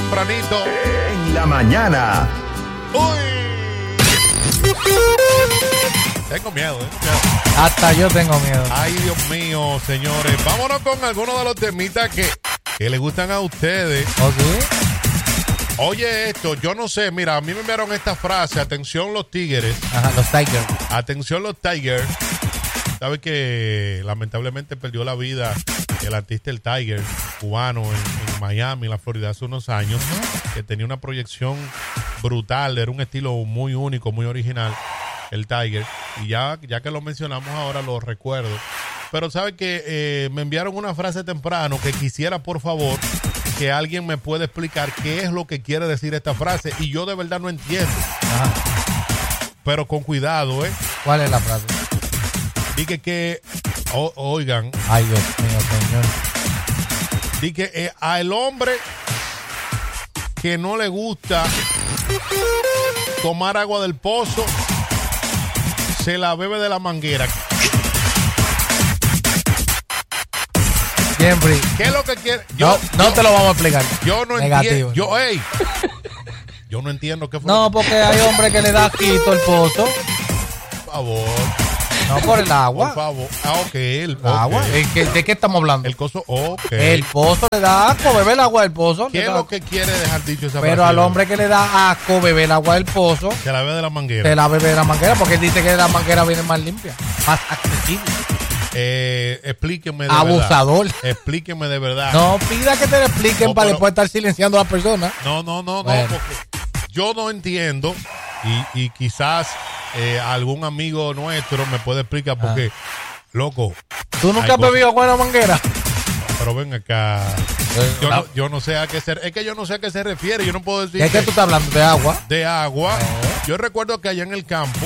tempranito. En la mañana. ¡Uy! Tengo miedo, Hasta yo tengo miedo. Ay, Dios mío, señores. Vámonos con algunos de los temitas que les gustan a ustedes. ¿Oh, sí? Oye esto, yo no sé, mira, a mí me enviaron esta frase, atención los tigres. Ajá, los Tigers. Atención los Tigers. Sabe que lamentablemente perdió la vida el artista El Tiger, cubano, en Miami, en la Florida, hace unos años, que tenía una proyección brutal, era un estilo muy único, muy original, El Tiger. Y ya que lo mencionamos ahora, lo recuerdo. Pero sabe que me enviaron una frase temprano que quisiera, por favor, que alguien me pueda explicar qué es lo que quiere decir esta frase. Y yo de verdad no entiendo. Ajá. Pero con cuidado, ¿eh? ¿Cuál es la frase? Dije que, oigan, Ay, Dios mío, señor. dije al hombre que no le gusta tomar agua del pozo, se la bebe de la manguera. Siempre. ¿Qué es lo que quiere? No te lo vamos a explicar. Yo no Negativo. entiendo. Yo no entiendo qué fue. No, porque hay hombres que le da quito el pozo. Por favor. No por el agua. Por favor. Ok, el Agua. ¿De qué estamos hablando? El coso, ok. El pozo le da asco beber el agua del pozo. ¿Qué es lo que quiere dejar dicho esa Pero frase? al hombre que le da asco beber el agua del pozo, Se la bebe de la manguera. se la bebe de la manguera, porque él dice que la manguera viene más limpia, más accesible. Explíqueme de Abusador. verdad. Explíqueme de verdad. No pida que te lo expliquen No, para pero- después estar silenciando a la persona. No, Bueno. porque yo no entiendo y quizás algún amigo nuestro me puede explicar porque, loco, ¿Tú nunca hay has cosas- bebido agua de la manguera? pero ven acá, yo no sé a qué es que yo no sé a qué se refiere, yo no puedo decir Es que tú estás hablando de agua. de agua. Yo recuerdo que allá en el campo,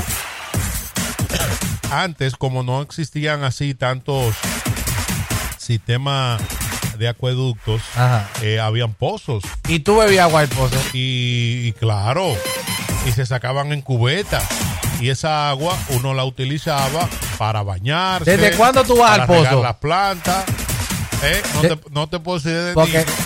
antes, como no existían así tantos sistemas de acueductos, Ajá. habían pozos. Y tú bebías agua del pozo. Y claro, y se sacaban en cubetas. Y esa agua uno la utilizaba para bañarse. ¿Desde cuándo tú vas para al pozo? regar las plantas. No te puedo decir de Porque... niño.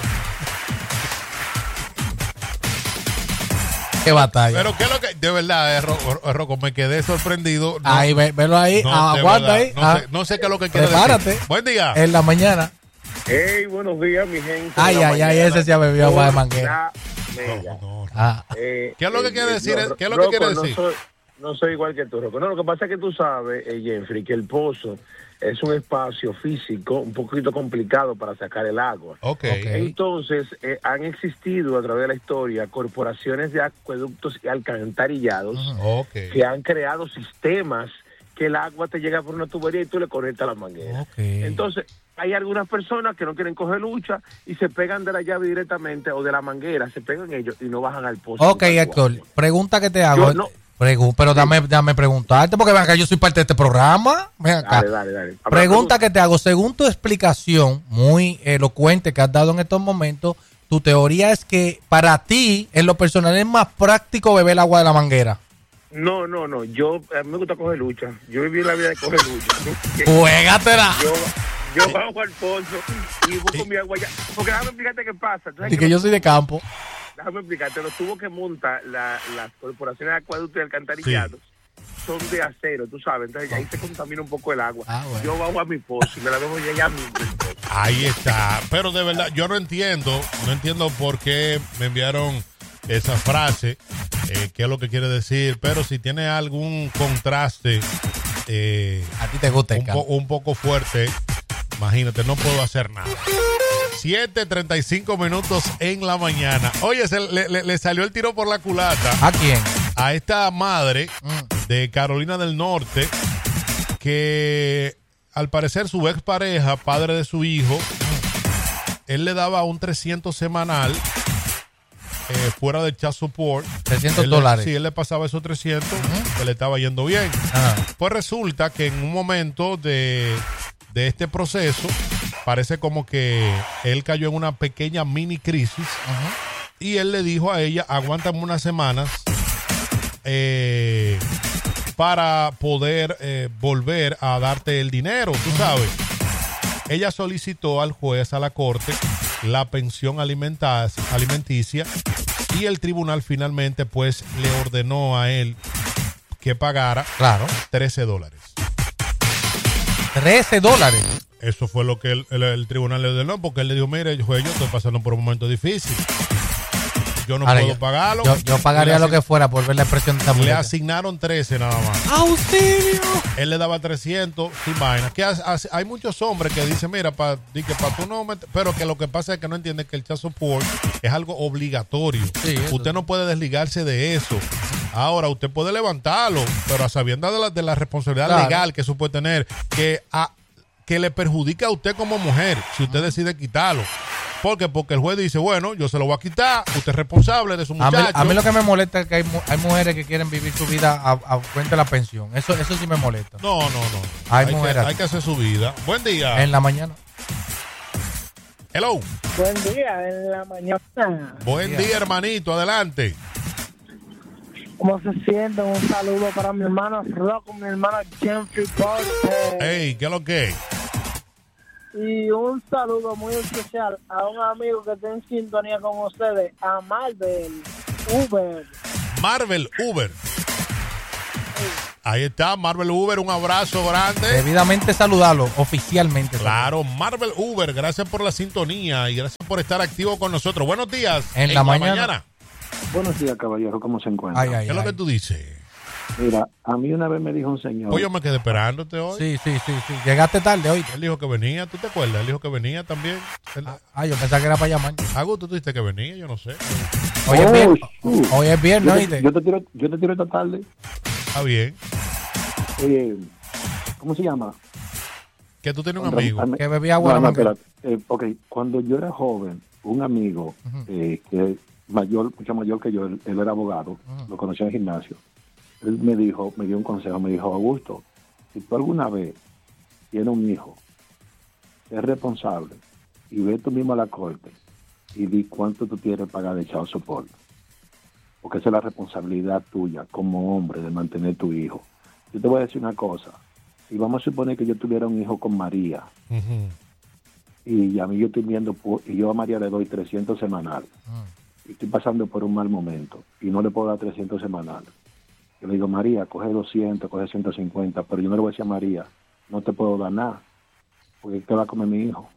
Qué batalla. Pero qué es lo que, de verdad, Rocco, me quedé sorprendido. No, Ahí, velo ahí. no, de Aguanta verdad, ahí. No sé qué es lo que quiere Prepárate. decir. Buen día. En la mañana. Hey, buenos días, mi gente. Ay, ese se ha bebido agua de manguera. No. ¿Qué ¿Qué es lo que quiere decir? ¿Qué es lo que quiere decir? No soy igual que tú, Rocco. No, lo que pasa es que tú sabes, Jeffrey, que el pozo es un espacio físico un poquito complicado para sacar el agua. Ok. Entonces, han existido a través de la historia corporaciones de acueductos y alcantarillados Ok. que han creado sistemas que el agua te llega por una tubería y tú le conectas la manguera. Ok. Entonces, hay algunas personas que no quieren coger lucha y se pegan de la llave directamente o de la manguera, se pegan ellos y no bajan al pozo. Ok, Héctor, pregunta que te hago. Yo no. Pero dame preguntarte, porque ven acá, yo soy parte de este programa. Ven acá. Dale. Pregunta que te hago, según tu explicación muy elocuente que has dado en estos momentos, tu teoría es que para ti, en lo personal, es más práctico beber el agua de la manguera. No. A mí me gusta coger lucha. Yo viví la vida de coger lucha. ¡Juégatela! Yo bajo al pozo y busco mi agua allá. Porque déjame explicarte qué pasa. ¿Tú sabes Y que yo soy de campo. Déjame explicarte. Los tubos que monta las corporaciones de acueductos y alcantarillados son de acero, tú sabes. Entonces ahí se contamina un poco el agua. Bueno. Yo bajo a mi pozo y me la dejo allá mismo. Ahí está. Pero de verdad, yo no entiendo por qué me enviaron esa frase, qué es lo que quiere decir, pero si tiene algún contraste A ti te gusta el campo. un poco fuerte, imagínate, no puedo hacer nada. 7:35 minutos en la mañana. Oye, le salió el tiro por la culata ¿A quién? a esta madre de Carolina del Norte que al parecer su expareja, padre de su hijo, él le daba un 300 semanal fuera del child support. $300. Sí, él le pasaba esos 300 que le estaba yendo bien. Ajá. Pues resulta que en un momento de este proceso parece como que él cayó en una pequeña mini crisis y él le dijo a ella, aguántame unas semanas para poder volver a darte el dinero, tú sabes. Ella solicitó al juez, a la corte, la pensión alimenticia, y el tribunal finalmente pues le ordenó a él que pagara $13. $13. Eso fue lo que el tribunal le ordenó, porque él le dijo, mire, juez, yo estoy pasando por un momento difícil. Yo no puedo pagarlo. Yo pagaría lo que fuera por ver la expresión de esta mujer. Le asignaron 13 nada más. ¡Auxilio! Él le daba 300 sin vaina. Hay muchos hombres que dicen, mira, para tú no pero que lo que pasa es que no entienden que el child support es algo obligatorio. Sí, usted no puede desligarse de eso. Ahora, usted puede levantarlo, pero a sabiendas de la responsabilidad legal que eso puede tener, que le perjudica a usted como mujer si usted decide quitarlo. ¿Por qué? Porque el juez dice, bueno, yo se lo voy a quitar, usted es responsable de su muchacho. A mí lo que me molesta es que hay mujeres que quieren vivir su vida a cuenta de la pensión. Eso sí me molesta. No. Hay que hacer su vida. Buen día. En la mañana. Hello. Buen día, en la mañana. Buen día, hermanito, adelante. ¿Cómo se sienten? Un saludo para mi hermano Rocco, mi hermano Jeffrey Porte. Hey, ¿qué es lo que es? Y un saludo muy especial a un amigo que está en sintonía con ustedes, a Marvel Uber. Marvel Uber. Ahí está, Marvel Uber, un abrazo grande. Debidamente saludarlo, oficialmente. Claro, Marvel Uber, gracias por la sintonía y gracias por estar activo con nosotros. Buenos días. En la mañana. Buenos días, caballero, ¿cómo se encuentra? ¿Qué es lo que tú dices? Mira, a mí una vez me dijo un señor... Pues yo me quedé esperándote hoy. Sí. Llegaste tarde hoy. Él dijo que venía, ¿tú te acuerdas? Él dijo que venía también. Yo pensaba que era para llamar. Tú dijiste que venía, yo no sé. Hoy es viernes, oíste. Yo te tiro esta tarde. Está bien. ¿Cómo se llama? Que tú tienes un amigo. Que bebía agua. Ok, cuando yo era joven, un amigo que es mucho mayor que yo, él era abogado, lo conocí en el gimnasio. Él me dio un consejo, me dijo, Augusto, si tú alguna vez tienes un hijo, sé responsable y ve tú mismo a la corte y di cuánto tú tienes que pagar de child support. Porque esa es la responsabilidad tuya como hombre de mantener tu hijo. Yo te voy a decir una cosa. Si vamos a suponer que yo tuviera un hijo con María, y a mí yo estoy viendo, y yo a María le doy 300 semanales, y estoy pasando por un mal momento, y no le puedo dar 300 semanales. Yo le digo, María, coge 200, coge 150, pero yo no le voy a decir a María, no te puedo dar nada, porque ¿qué va a comer mi hijo?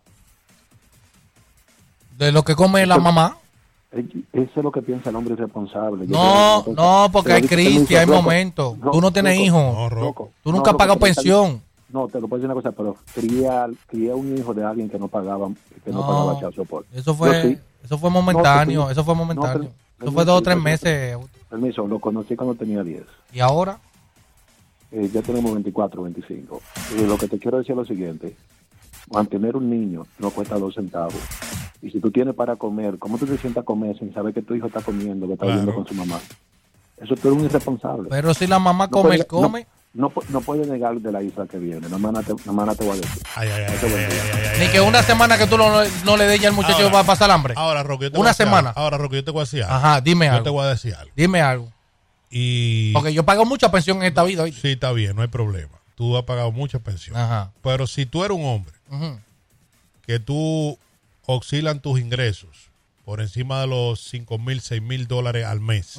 De lo que come la mamá. Eso es lo que piensa el hombre irresponsable. No, porque hay crisis, hay momentos. Tú no tienes hijos. Tú nunca has pagado pensión. No, te lo puedo decir una cosa, pero crié un hijo de alguien que no pagaba child support. Eso fue momentáneo, eso fue 2 o 3 meses. Permiso, lo conocí cuando tenía 10. ¿Y ahora? Ya tenemos 24, 25. Lo que te quiero decir es lo siguiente. Mantener un niño no cuesta 2 centavos. Y si tú tienes para comer, ¿cómo tú te sientas a comer sin saber que tu hijo está comiendo, que está viviendo con su mamá? Eso tú eres un irresponsable. Pero si la mamá come, él come. No puedes negar de la isla que viene. No te voy a decir. Ni que una semana que tú no le des ya al muchacho va a pasar hambre. Ahora, Roque, yo te una semana. Ahora, Roque, yo te voy a decir algo. Ajá, dime algo. Yo te voy a decir algo. Dime algo. Porque yo pago mucha pensión en esta vida. Sí, está bien, no hay problema. Tú has pagado mucha pensión. Ajá. Pero si tú eres un hombre que tú oscilan tus ingresos por encima de los $5,000, $6,000 al mes,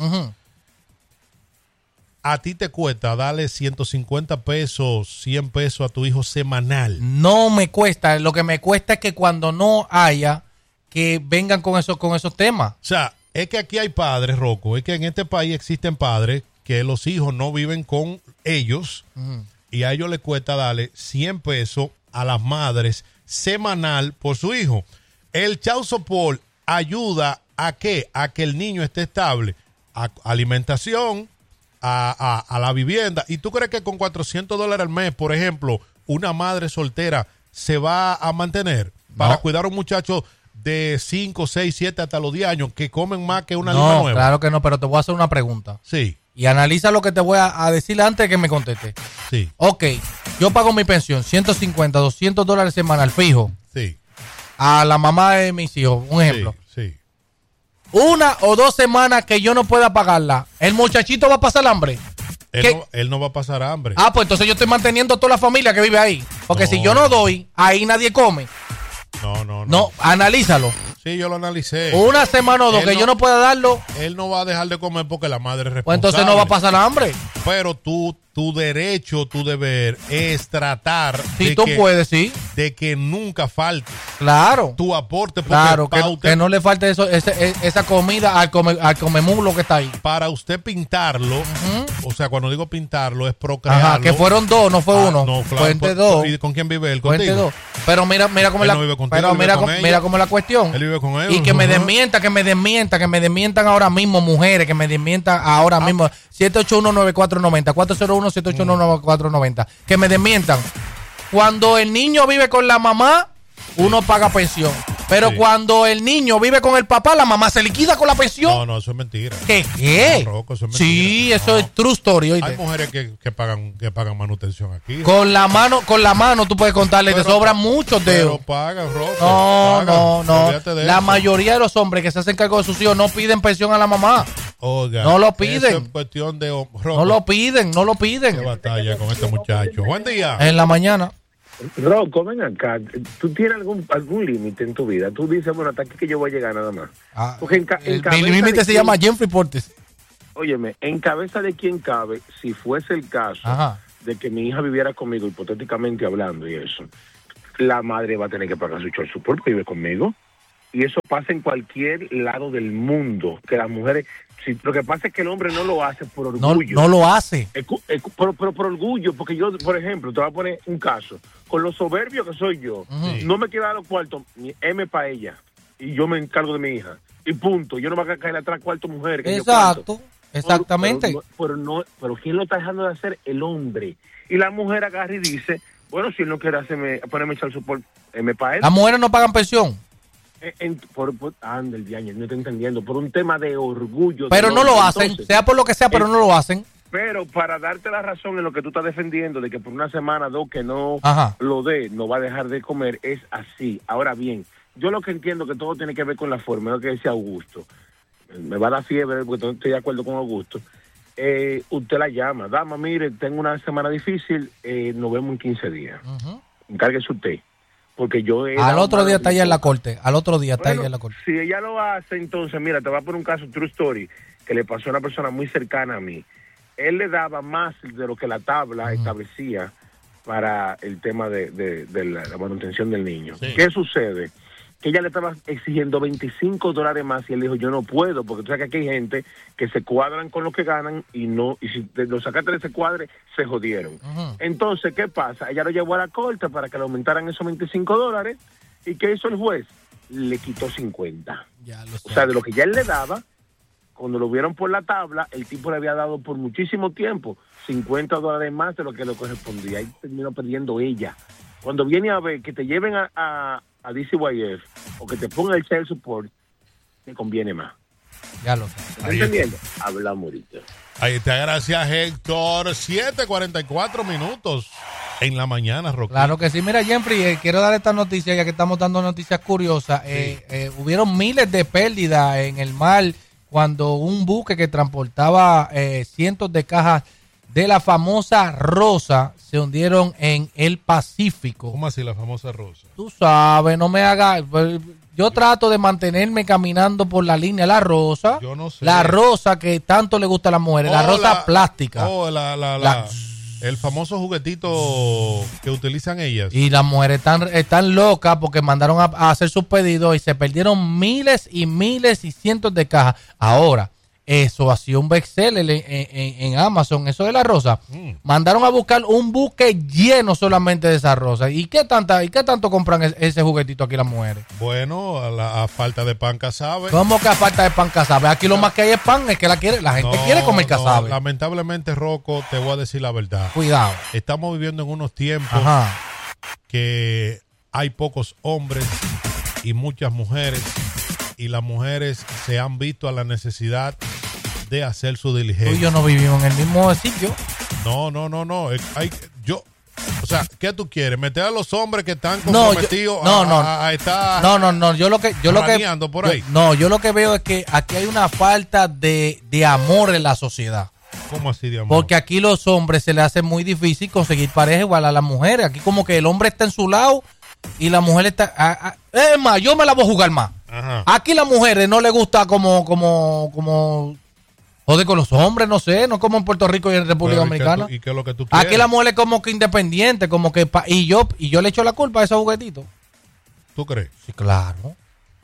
a ti te cuesta darle 150 pesos, 100 pesos a tu hijo semanal. No me cuesta. Lo que me cuesta es que cuando no haya, que vengan con esos temas. O sea, es que aquí hay padres, Rocco, es que en este país existen padres que los hijos no viven con ellos y a ellos les cuesta darle 100 pesos a las madres semanal por su hijo. El child support ayuda a que el niño esté estable, a alimentación, a la vivienda. ¿Y tú crees que con $400 al mes, por ejemplo, una madre soltera se va a mantener para cuidar a un muchacho de 5, 6, 7 hasta los 10 años que comen más que una lima nueva? Claro que no, pero te voy a hacer una pregunta. Sí. Y analiza lo que te voy a decir antes de que me conteste. Sí. Ok, yo pago mi pensión, $150, $200 semanal fijo. Sí. A la mamá de mis hijos, un ejemplo. Sí. 1 o 2 semanas que yo no pueda pagarla, ¿el muchachito va a pasar hambre? Él no va a pasar hambre. Pues entonces yo estoy manteniendo toda la familia que vive ahí. Porque si yo no doy, ahí nadie come. No, analízalo. Sí, yo lo analicé. Una semana o dos Él que no- yo no pueda darlo, Él no va a dejar de comer porque la madre es responsable. pues entonces no va a pasar hambre. Pero tu derecho, tu deber es tratar Si tú puedes, sí. de que nunca falte Claro. tu aporte. Porque Claro, para, que no le falte esa comida al comemulo que está ahí. para usted pintarlo, o sea, cuando digo pintarlo es procrearlo. Ajá, que fueron dos, no fue uno. No, claro, fue entre dos. ¿Y con quién vive él? Fue entre ¿Contigo? dos. Pero mira cómo Él la, no vive contigo, pero él vive mira, con cómo- ella. mira cómo es la cuestión. Él vive con él. Y que me Ajá. desmientan ahora mismo, mujeres, que me desmientan ahora mismo. 781-9490, 401-781-9490. Que me desmientan. Cuando el niño vive con la mamá, uno paga pensión. Pero Sí. cuando el niño vive con el papá, la mamá se liquida con la pensión. No, eso es mentira. ¿Qué? No, Rocco, eso es Sí, mentira. eso No. es true story. ¿oíste? Hay mujeres que pagan manutención aquí. Con la mano tú puedes contarle, te Pero- sobran muchos dedos. Pero pagan, Rocco. No, pagan. no. Olvídate de La eso. mayoría de los hombres que se hacen cargo de sus hijos no piden pensión a la mamá. Oiga, no lo piden. eso es cuestión de Rocco. No lo piden. Qué batalla con este muchacho. Buen día. En la mañana. Rocco, ven acá. ¿Tú tienes algún límite en tu vida? Tú dices, bueno, hasta aquí que yo voy a llegar nada más. Porque en Mi cabeza límite de se quién- llama Jeffrey Portes. Óyeme, en cabeza de quién cabe, si fuese el caso Ajá. de que mi hija viviera conmigo, hipotéticamente hablando y eso, la madre va a tener que pagar su child support porque vive conmigo. Y eso pasa en cualquier lado del mundo, que las mujeres... lo que pasa es que el hombre no lo hace por No, orgullo. no lo hace. Pero por orgullo, porque yo, por ejemplo, te voy a poner un caso. Con lo soberbio que soy yo, Sí. no me quiero dar los cuartos, ni M para ella, y yo me encargo de mi hija. Y punto. Yo no me voy a caer atrás cuarto mujeres. que yo cuarto. Exacto. Exactamente. Pero ¿quién lo está dejando de hacer? El hombre. Y la mujer agarra y dice, bueno, si él no quiere ponerme echar support, M para él. Las mujeres no pagan pensión. Anda, el diaño, no estoy entendiendo. Por un tema de orgullo. Pero del no lo hombre. hacen. Entonces, Sea por lo que sea, pero no lo hacen. pero para darte la razón en lo que tú estás defendiendo, de que por una semana, dos, que no Ajá. lo dé, no va a dejar de comer, es así. Ahora bien, yo lo que entiendo que todo tiene que ver con la forma, es lo que decía Augusto. Me va a dar fiebre porque no estoy de acuerdo con Augusto. Usted la llama, dama, mire, tengo una semana difícil, nos vemos en 15 días. Encárguese usted. Porque yo Al otro día está allá en la corte. Al otro día está bueno, allá en la corte. si ella lo hace, entonces, mira, te voy a poner un caso, true story, que le pasó a una persona muy cercana a mí. Él le daba más de lo que la tabla establecía para el tema de la manutención del niño. Sí. ¿Qué sucede? Que ella le estaba exigiendo $25 más y él dijo, yo no puedo, porque tú sabes que aquí hay gente que se cuadran con lo que ganan y si te lo sacaste de ese cuadre, se jodieron. Entonces, ¿qué pasa? Ella lo llevó a la corte para que le aumentaran esos $25 y ¿qué hizo el juez? Le quitó 50. Ya lo sé. O sea, de lo que ya él le daba, cuando lo vieron por la tabla, el tipo le había dado por muchísimo tiempo $50 más de lo que le correspondía. Ahí terminó perdiendo ella. Cuando viene a ver que te lleven a DCYF o que te pongan el child support, te conviene más. Ya lo sé. ¿Estás Ahí entendiendo? Hablamos ahorita. Ahí está, gracias, Héctor. 7:44 minutos en la mañana, Rocky. Claro que sí. Mira, Jeffrey, quiero dar esta noticia, ya que estamos dando noticias curiosas. Hubieron miles de pérdidas en el mar cuando un buque que transportaba cientos de cajas de la famosa Rosa se hundieron en el Pacífico. ¿Cómo así la famosa Rosa? Tú sabes, no me hagas... Yo trato de mantenerme caminando por la línea La Rosa. Yo no sé. La Rosa que tanto le gusta a las mujeres. La Rosa plástica. La el famoso juguetito que utilizan ellas. Y las mujeres están locas porque mandaron a hacer sus pedidos y se perdieron miles y miles y cientos de cajas. Ahora, eso ha sido un bestseller en Amazon, eso de la Rosa. Mandaron a buscar un buque lleno solamente de esa rosa. ¿Y qué tanto compran ese juguetito aquí las mujeres? Bueno, a falta de pan casabe. ¿Cómo que a falta de pan casabe? Aquí lo más que hay es pan, es que la gente quiere comer casabe. Lamentablemente, Rocco, te voy a decir la verdad. Cuidado. Estamos viviendo en unos tiempos Ajá. que hay pocos hombres y muchas mujeres, y las mujeres se han visto a la necesidad de hacer su Tú diligencia. y yo no vivimos en el mismo sitio. No. O sea, ¿qué tú quieres? ¿Meter a los hombres que están comprometidos a estar No, yo lo que raneando por ahí? yo lo que veo es que aquí hay una falta de amor en la sociedad. ¿Cómo así de amor? Porque aquí los hombres se les hace muy difícil conseguir pareja igual a las mujeres. Aquí como que el hombre está en su lado y la mujer está... es más, yo me la voy a jugar más. Ajá. Aquí las mujeres no les gusta como joder con los hombres, no sé, no como en Puerto Rico y en República Dominicana. ¿Y qué es lo que tú quieres? Aquí la mujer es como que independiente, como que y yo le echo la culpa a esos juguetitos. ¿Tú crees? Sí, claro.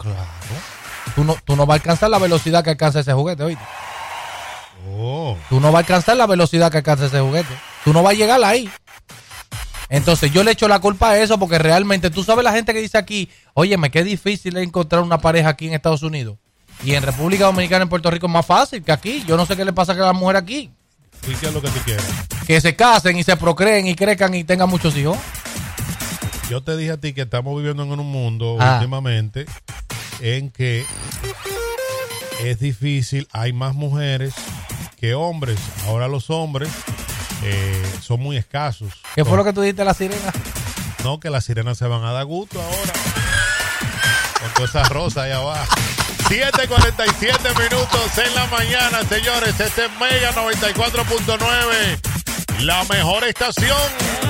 Tú no vas a alcanzar la velocidad que alcanza ese juguete, ¿oíste? Oh. Tú no vas a alcanzar la velocidad que alcanza ese juguete. Tú no vas a llegar ahí. Entonces yo le echo la culpa a eso porque realmente tú sabes la gente que dice aquí, óyeme, qué difícil es encontrar una pareja aquí en Estados Unidos. Y en República Dominicana, en Puerto Rico es más fácil que aquí. Yo no sé qué le pasa a la mujer aquí. ¿Y qué es lo que tú quieres? Que se casen y se procreen y crezcan y tengan muchos hijos. Yo te dije a ti que estamos viviendo en un mundo últimamente en que es difícil, hay más mujeres que hombres. Ahora los hombres son muy escasos. ¿Qué fue lo que tú dijiste a la sirena? No, que las sirenas se van a dar gusto ahora. Con toda esa rosa ahí abajo. 7:47 minutos en la mañana, señores. Este es Mega 94.9. La mejor estación.